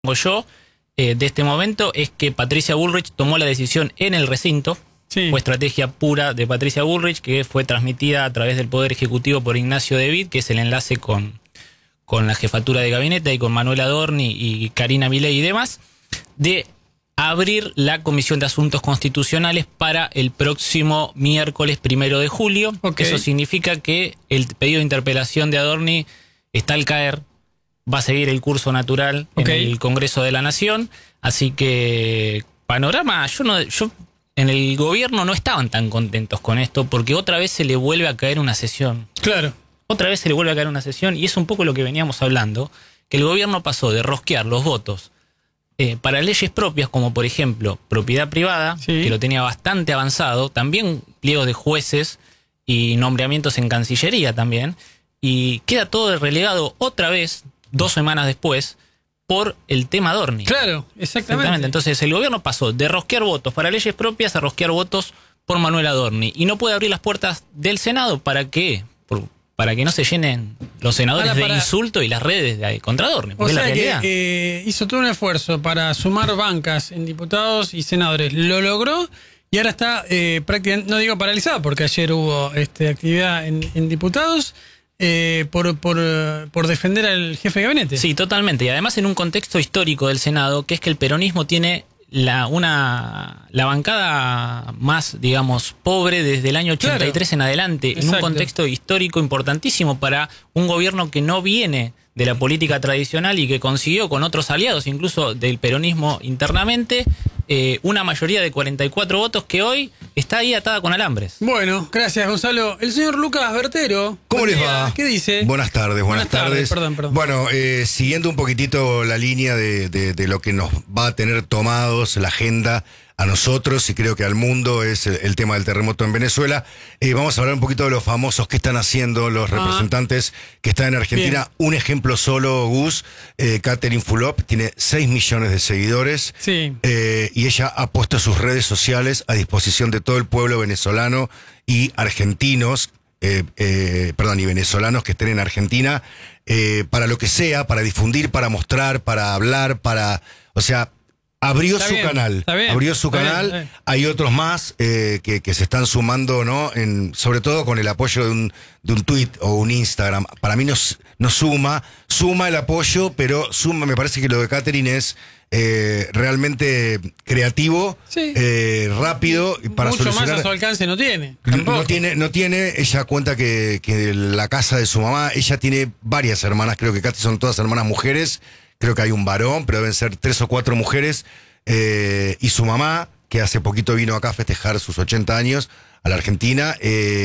yo de este momento es que Patricia Bullrich tomó la decisión en el recinto. Sí. Fue estrategia pura de Patricia Bullrich, que fue transmitida a través del Poder Ejecutivo por Ignacio David, que es el enlace con la jefatura de gabinete y con Manuel Adorni y Karina Milei y demás, de abrir la Comisión de Asuntos Constitucionales para el próximo miércoles 1 de julio. Okay. Eso significa que el pedido de interpelación de Adorni está al caer, va a seguir el curso natural en el Congreso de la Nación, así que panorama, yo en el gobierno no estaban tan contentos con esto porque otra vez se le vuelve a caer una sesión. Claro. Otra vez se le vuelve a caer una sesión y es un poco lo que veníamos hablando, que el gobierno pasó de rosquear los votos para leyes propias, como por ejemplo propiedad privada, que lo tenía bastante avanzado, también pliegos de jueces y nombramientos en Cancillería también, y queda todo relegado otra vez, 2 semanas después, por el tema Adorni. Claro, exactamente. Entonces el gobierno pasó de rosquear votos para leyes propias a rosquear votos por Manuel Adorni. Y no puede abrir las puertas del Senado. ¿Para qué? Para que no se llenen los senadores de insulto y las redes contra Adorni. O sea que hizo todo un esfuerzo para sumar bancas en diputados y senadores. Lo logró y ahora está prácticamente, no digo paralizado, porque ayer hubo actividad en diputados. Por defender al jefe de gabinete. Sí, totalmente. Y además en un contexto histórico del Senado, que es que el peronismo tiene la bancada más, digamos, pobre desde el año 83 en adelante. Exacto. En un contexto histórico importantísimo para un gobierno que no viene de la política tradicional y que consiguió con otros aliados, incluso del peronismo internamente, una mayoría de 44 votos que hoy está ahí atada con alambres. Bueno, gracias, Gonzalo. El señor Lucas Bertero. ¿Cómo les va? ¿Qué dice? Buenas tardes. Perdón. Bueno, siguiendo un poquitito la línea de lo que nos va a tener tomados la agenda a nosotros y creo que al mundo, es el tema del terremoto en Venezuela. Vamos a hablar un poquito de los famosos que están haciendo los representantes que están en Argentina. Bien. Un ejemplo solo, Gus, Catherine Fulop tiene 6 millones de seguidores. Sí. Y ella ha puesto sus redes sociales a disposición de todo el pueblo venezolano y argentinos, y venezolanos que estén en Argentina, para lo que sea, para difundir, para mostrar, para hablar, abrió su canal. Hay otros más que se están sumando, ¿no? Sobre todo con el apoyo de un tweet o un Instagram. Para mí no suma el apoyo, pero me parece que lo de Catherine es realmente creativo, rápido para mucho solucionar. Más a su alcance no tiene. No tiene. Ella cuenta que la casa de su mamá, ella tiene varias hermanas, creo que casi son todas hermanas mujeres. Creo que hay un varón, pero deben ser 3 o 4 mujeres. Y su mamá, que hace poquito vino acá a festejar sus 80 años a la Argentina,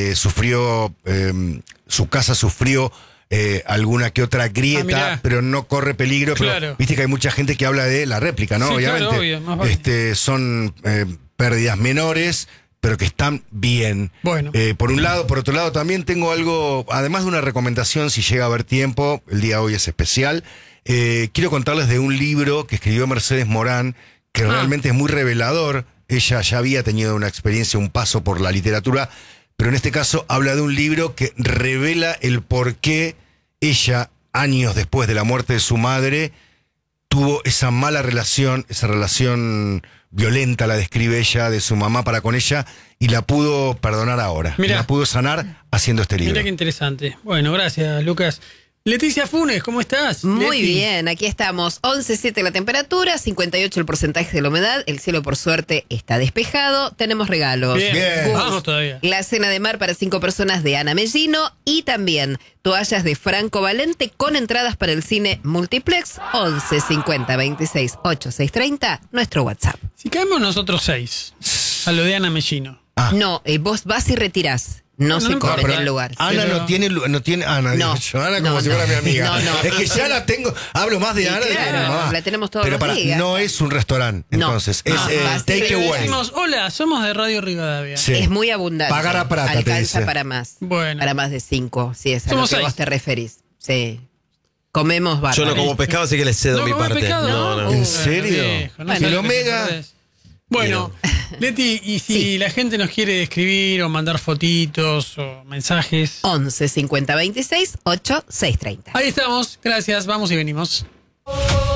su casa sufrió alguna que otra grieta, pero no corre peligro. Claro. Pero viste que hay mucha gente que habla de la réplica, ¿no? Sí, obviamente. Claro, obvio, más vale. Son pérdidas menores, pero que están bien. Bueno. Por un lado, por otro lado, también tengo algo, además de una recomendación, si llega a haber tiempo, el día de hoy es especial. Quiero contarles de un libro que escribió Mercedes Morán, que realmente es muy revelador. Ella ya había tenido una experiencia, un paso por la literatura, pero en este caso habla de un libro que revela el por qué ella, años después de la muerte de su madre, tuvo esa mala relación, esa relación violenta, la describe ella, de su mamá para con ella, y la pudo perdonar ahora. Mirá. La pudo sanar haciendo este libro. Mira qué interesante. Bueno, gracias, Lucas. Leticia Funes, ¿cómo estás? Muy bien, aquí estamos. 11.7 la temperatura, 58 el porcentaje de la humedad. El cielo, por suerte, está despejado. Tenemos regalos. Bien. Vamos todavía. La cena de mar para 5 personas de Ana Mellino y también toallas de Franco Valente con entradas para el cine Multiplex. 11 50 26 8 630, nuestro WhatsApp. Si caemos nosotros 6 a lo de Ana Mellino. No, vos vas y retirás. No se come en el lugar. Ana pero... no tiene Ana, no, Ana como si fuera mi amiga. No. Es que ya la tengo, hablo más de Ana de claro, mi mamá. la tenemos todos pero los días. No es un restaurante, entonces, es take away. Decimos, hola, somos de Radio Rivadavia. Sí. Es muy abundante. Pagar a plata, alcanza para más. Bueno. Para más de 5, si es a somos lo que 6. vos te referís. Sí. Comemos bárbaro. Yo no como pescado, así que le cedo mi parte. Pescado, no. ¿En serio? Bueno, el Omega. Bueno, Leti, y si la gente nos quiere escribir o mandar fotitos o mensajes. 11 50 26 8 630. Ahí estamos, gracias, vamos y venimos.